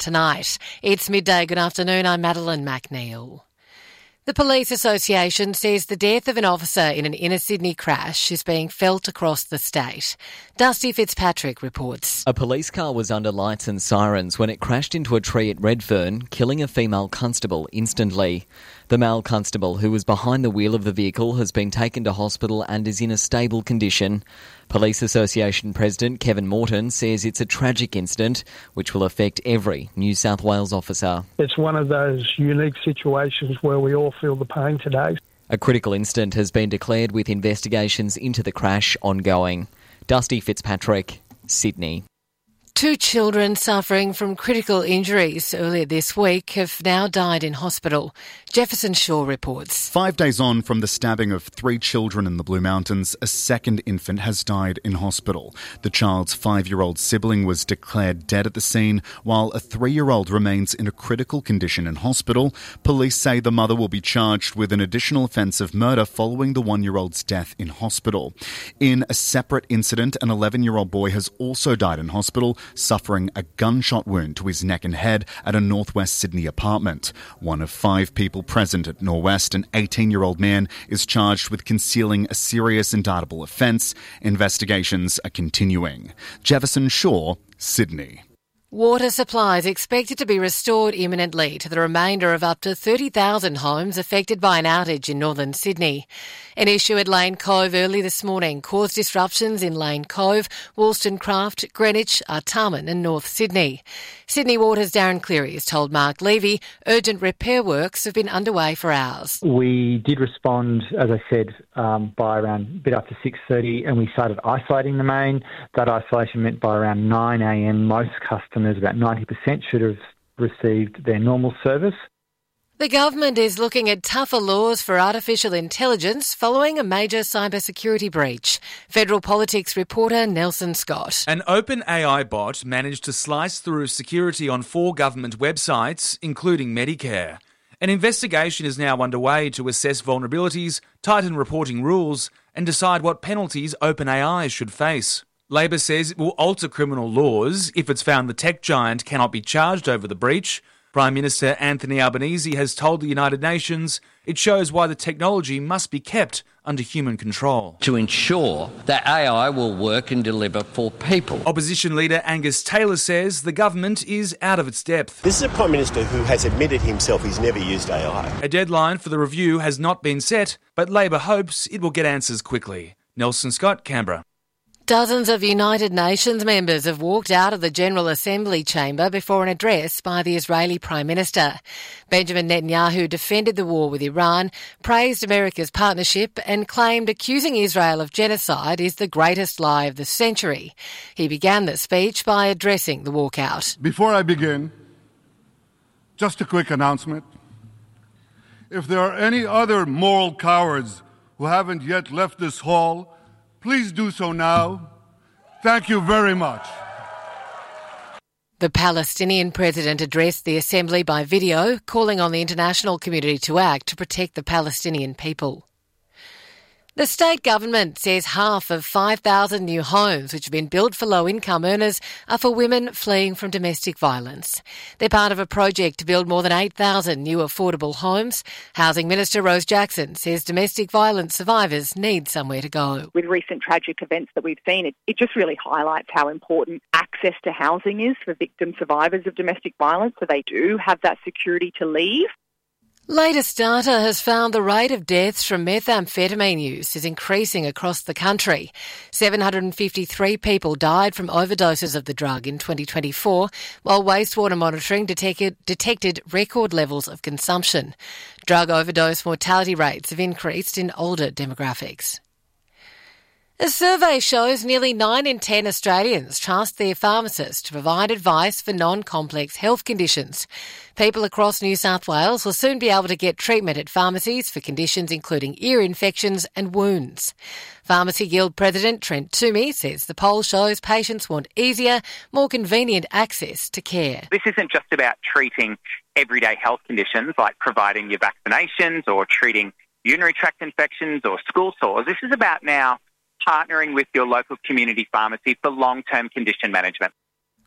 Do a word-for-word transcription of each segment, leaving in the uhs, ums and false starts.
tonight. It's midday. Good afternoon. I'm Madeline McNeil. The Police Association says the death of an officer in an inner Sydney crash is being felt across the state. Dusty Fitzpatrick reports. A police car was under lights and sirens when it crashed into a tree at Redfern, killing a female constable instantly. The male constable who was behind the wheel of the vehicle has been taken to hospital and is in a stable condition. Police Association President Kevin Morton says it's a tragic incident which will affect every New South Wales officer. It's one of those unique situations where we all feel the pain today. A critical incident has been declared with investigations into the crash ongoing. Dusty Fitzpatrick, Sydney. Two children suffering from critical injuries earlier this week have now died in hospital. Jefferson Shaw reports. Five days on from the stabbing of three children in the Blue Mountains, a second infant has died in hospital. The child's five-year-old sibling was declared dead at the scene, while a three-year-old remains in a critical condition in hospital. Police say the mother will be charged with an additional offence of murder following the one-year-old's death in hospital. In a separate incident, an eleven-year-old boy has also died in hospital, suffering a gunshot wound to his neck and head at a northwest Sydney apartment. One of five people present at Norwest, an eighteen-year-old man, is charged with concealing a serious indictable offence. Investigations are continuing. Jefferson Shaw, Sydney. Water supply is expected to be restored imminently to the remainder of up to thirty thousand homes affected by an outage in northern Sydney. An issue at Lane Cove early this morning caused disruptions in Lane Cove, Wollstonecraft, Greenwich, Artarmon and North Sydney. Sydney Water's Darren Cleary has told Mark Levy urgent repair works have been underway for hours. We did respond, as I said, um, by around a bit after six thirty, and we started isolating the main. That isolation meant by around nine a.m. most customers, about ninety percent, should have received their normal service. The government is looking at tougher laws for artificial intelligence following a major cybersecurity breach. Federal Politics reporter Nelson Scott. An OpenAI bot managed to slice through security on four government websites, including Medicare. An investigation is now underway to assess vulnerabilities, tighten reporting rules, and decide what penalties OpenAI should face. Labor says it will alter criminal laws if it's found the tech giant cannot be charged over the breach. Prime Minister Anthony Albanese has told the United Nations it shows why the technology must be kept under human control. To ensure that A I will work and deliver for people. Opposition leader Angus Taylor says the government is out of its depth. This is a Prime Minister who has admitted himself he's never used A I. A deadline for the review has not been set, but Labor hopes it will get answers quickly. Nelson Scott, Canberra. Dozens of United Nations members have walked out of the General Assembly chamber before an address by the Israeli Prime Minister. Benjamin Netanyahu defended the war with Iran, praised America's partnership and claimed accusing Israel of genocide is the greatest lie of the century. He began the speech by addressing the walkout. Before I begin, just a quick announcement. If there are any other moral cowards who haven't yet left this hall, please do so now. Thank you very much. The Palestinian president addressed the assembly by video, calling on the international community to act to protect the Palestinian people. The state government says half of five thousand new homes which have been built for low-income earners are for women fleeing from domestic violence. They're part of a project to build more than eight thousand new affordable homes. Housing Minister Rose Jackson says domestic violence survivors need somewhere to go. With recent tragic events that we've seen, it, it just really highlights how important access to housing is for victim survivors of domestic violence, so they do have that security to leave. Latest data has found the rate of deaths from methamphetamine use is increasing across the country. seven hundred fifty-three people died from overdoses of the drug in twenty twenty-four, while wastewater monitoring detected, detected record levels of consumption. Drug overdose mortality rates have increased in older demographics. A survey shows nearly nine in ten Australians trust their pharmacist to provide advice for non-complex health conditions. People across New South Wales will soon be able to get treatment at pharmacies for conditions including ear infections and wounds. Pharmacy Guild President Trent Toomey says the poll shows patients want easier, more convenient access to care. This isn't just about treating everyday health conditions like providing your vaccinations or treating urinary tract infections or school sores. This is about now partnering with your local community pharmacy for long-term condition management.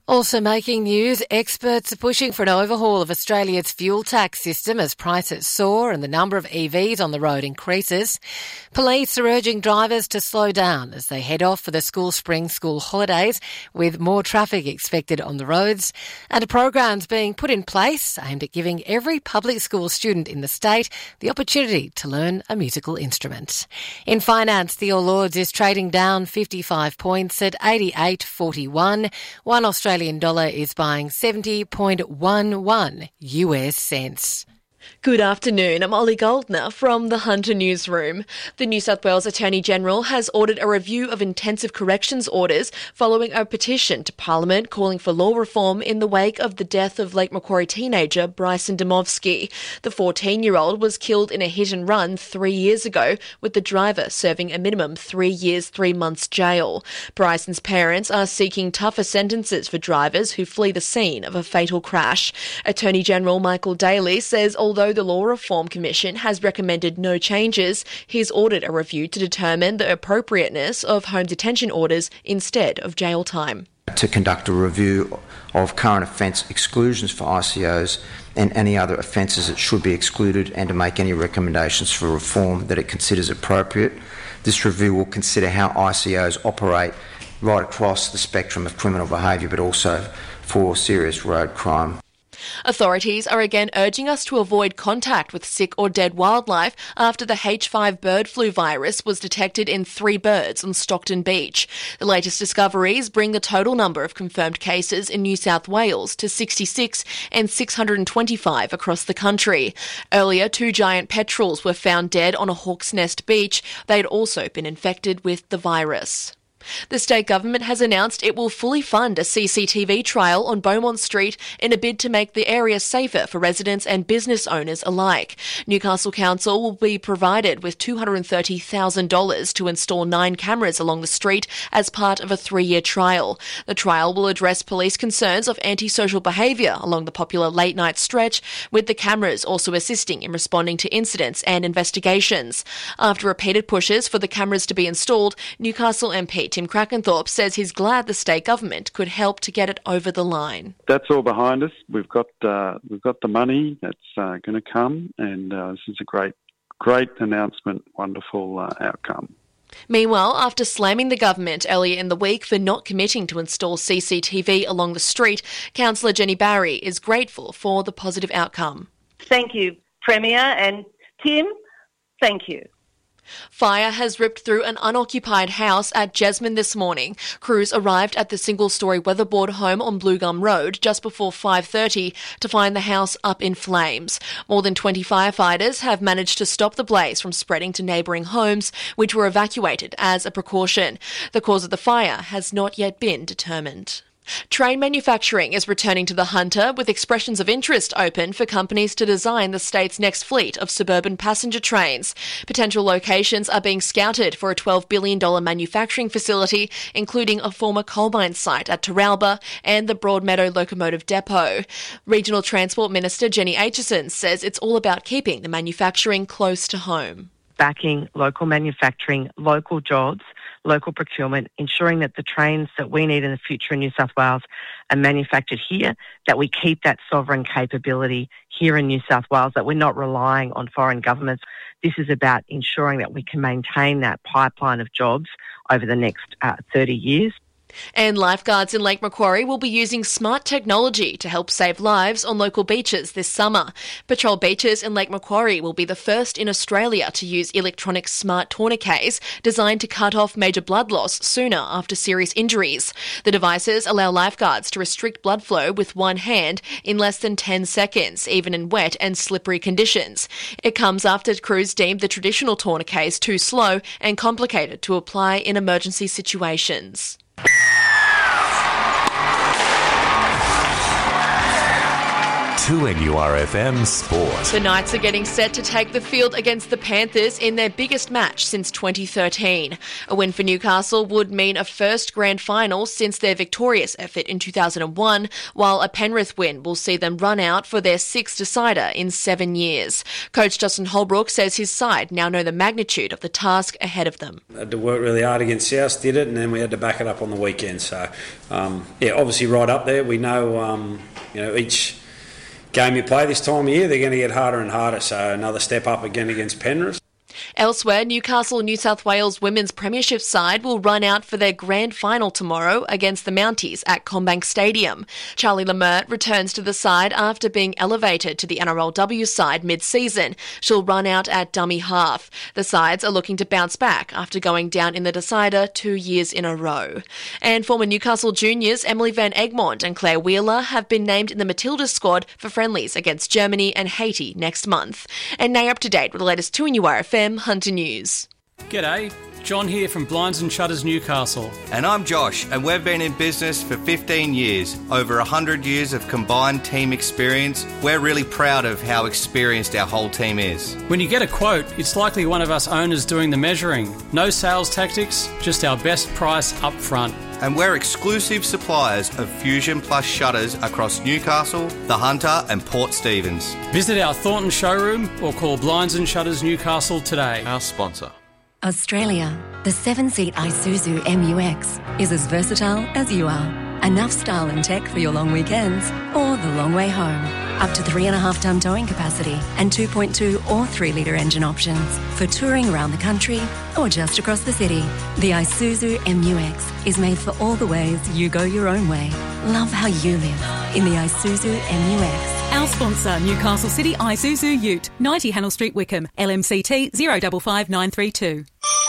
Also making news, experts are pushing for an overhaul of Australia's fuel tax system as prices soar and the number of E Vs on the road increases. Police are urging drivers to slow down as they head off for the school spring school holidays, with more traffic expected on the roads. And a program's being put in place aimed at giving every public school student in the state the opportunity to learn a musical instrument. In finance, the All Ords is trading down fifty-five points at eighty-eight forty-one. One Australian Australian dollar is buying seventy point one one U S cents. Good afternoon, I'm Ollie Goldner from the Hunter Newsroom. The New South Wales Attorney-General has ordered a review of intensive corrections orders following a petition to Parliament calling for law reform in the wake of the death of Lake Macquarie teenager Bryson Dymowski. The fourteen-year-old was killed in a hit-and-run three years ago, with the driver serving a minimum three years, three months jail. Bryson's parents are seeking tougher sentences for drivers who flee the scene of a fatal crash. Attorney-General Michael Daly says all Although the Law Reform Commission has recommended no changes, he's ordered a review to determine the appropriateness of home detention orders instead of jail time. To conduct a review of current offence exclusions for I C Os and any other offences that should be excluded, and to make any recommendations for reform that it considers appropriate. This review will consider how I C Os operate right across the spectrum of criminal behaviour, but also for serious road crime. Authorities are again urging us to avoid contact with sick or dead wildlife after the H five bird flu virus was detected in three birds on Stockton Beach. The latest discoveries bring the total number of confirmed cases in New South Wales to sixty-six and six hundred twenty-five across the country. Earlier, two giant petrels were found dead on a Hawk's Nest beach. They'd also been infected with the virus. The state government has announced it will fully fund a C C T V trial on Beaumont Street in a bid to make the area safer for residents and business owners alike. Newcastle Council will be provided with two hundred thirty thousand dollars to install nine cameras along the street as part of a three-year trial. The trial will address police concerns of antisocial behaviour along the popular late-night stretch, with the cameras also assisting in responding to incidents and investigations. After repeated pushes for the cameras to be installed, Newcastle M P Tim Crackenthorpe says he's glad the state government could help to get it over the line. That's all behind us. We've got uh, we've got the money that's uh, going to come, and uh, this is a great, great announcement. Wonderful uh, outcome. Meanwhile, after slamming the government earlier in the week for not committing to install C C T V along the street, Councillor Jenny Barry is grateful for the positive outcome. Thank you, Premier, and Tim, thank you. Fire has ripped through an unoccupied house at Jesmond this morning. Crews arrived at the single-storey weatherboard home on Blue Gum Road just before five thirty to find the house up in flames. More than twenty firefighters have managed to stop the blaze from spreading to neighbouring homes, which were evacuated as a precaution. The cause of the fire has not yet been determined. Train manufacturing is returning to the Hunter, with expressions of interest open for companies to design the state's next fleet of suburban passenger trains. Potential locations are being scouted for a twelve billion dollars manufacturing facility, including a former coal mine site at Teralba and the Broadmeadow Locomotive Depot. Regional Transport Minister Jenny Aitchison says it's all about keeping the manufacturing close to home. Backing local manufacturing, local jobs, local procurement, ensuring that the trains that we need in the future in New South Wales are manufactured here, that we keep that sovereign capability here in New South Wales, that we're not relying on foreign governments. This is about ensuring that we can maintain that pipeline of jobs over the next uh, thirty years. And lifeguards in Lake Macquarie will be using smart technology to help save lives on local beaches this summer. Patrol Beaches in Lake Macquarie will be the first in Australia to use electronic smart tourniquets designed to cut off major blood loss sooner after serious injuries. The devices allow lifeguards to restrict blood flow with one hand in less than ten seconds, even in wet and slippery conditions. It comes after crews deemed the traditional tourniquets too slow and complicated to apply in emergency situations. two N U R F M Sport. The Knights are getting set to take the field against the Panthers in their biggest match since twenty thirteen. A win for Newcastle would mean a first grand final since their victorious effort in two thousand one, while a Penrith win will see them run out for their sixth decider in seven years. Coach Justin Holbrook says his side now know the magnitude of the task ahead of them. Had to work really hard against South, did it, and then we had to back it up on the weekend. So, um, yeah, obviously right up there. We know, um, you know, each game you play this time of year, they're going to get harder and harder. So another step up again against Penrith. Elsewhere, Newcastle New South Wales women's premiership side will run out for their grand final tomorrow against the Mounties at CommBank Stadium. Charlie Lemert returns to the side after being elevated to the N R L W side mid-season. She'll run out at dummy half. The sides are looking to bounce back after going down in the decider two years in a row. And former Newcastle juniors Emily Van Egmond and Claire Wheeler have been named in the Matildas squad for friendlies against Germany and Haiti next month. And now up to date with the latest two N U R F M Hunter News. G'day, John here from Blinds and Shutters Newcastle. And I'm Josh, and we've been in business for fifteen years. Over one hundred years of combined team experience. We're really proud of how experienced our whole team is. When you get a quote, it's likely one of us owners doing the measuring. No sales tactics, just our best price up front. And we're exclusive suppliers of Fusion Plus shutters across Newcastle, The Hunter and Port Stephens. Visit our Thornton showroom or call Blinds and Shutters Newcastle today. Our sponsor. Australia, the seven-seat Isuzu M U X is as versatile as you are. Enough style and tech for your long weekends or the long way home. Up to three and a half tonne towing capacity and two point two or three litre engine options for touring around the country or just across the city. The Isuzu M U X is made for all the ways you go your own way. Love how you live in the Isuzu M U X. Our sponsor, Newcastle City Isuzu Ute, ninety Hannell Street, Wickham, L M C T zero five five nine three two.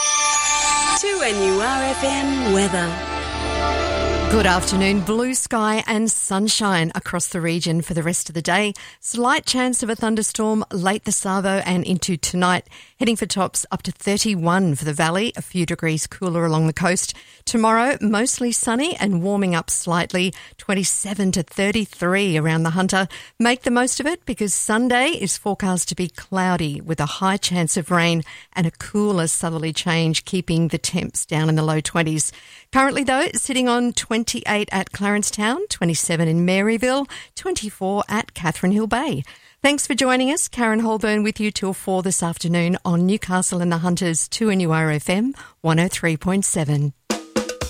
two N U R F M weather. Good afternoon. Blue sky and sunshine across the region for the rest of the day. Slight chance of a thunderstorm late this arvo and into tonight. Heading for tops up to thirty-one for the valley, a few degrees cooler along the coast. Tomorrow, mostly sunny and warming up slightly, twenty-seven to thirty-three around the Hunter. Make the most of it because Sunday is forecast to be cloudy with a high chance of rain and a cooler southerly change, keeping the temps down in the low twenties. Currently, though, sitting on twenty-eight at Clarencetown, twenty-seven in Maryville, twenty-four at Catherine Hill Bay. Thanks for joining us. Karen Holburn with you till four this afternoon on Newcastle and the Hunters two N U R F M one oh three point seven.